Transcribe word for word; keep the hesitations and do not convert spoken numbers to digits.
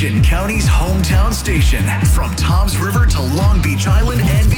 Ocean County's hometown station. From Toms River to Long Beach Island and